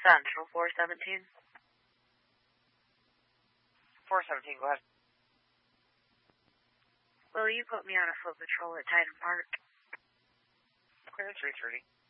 Central 417. 417, go ahead. Will you put me on a foot patrol at Titan Park? Clear 330.